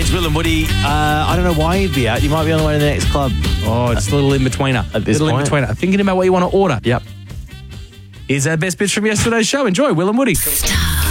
it's Will and Woody. I don't know why you'd be out. You might be on the way to the next club. Oh, it's a little in-betweener. At this point. In-betweener. Thinking about what you want to order. Yep. Here's our best bits from yesterday's show. Enjoy, Will and Woody. Star.